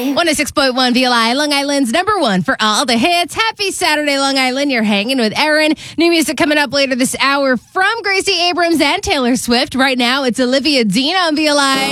106.1 VLI, Long Island's number one for all the hits. Happy Saturday, Long Island. You're hanging with Erin. New music coming up later this hour from Gracie Abrams and Taylor Swift. Right now, it's Olivia Dean on VLI.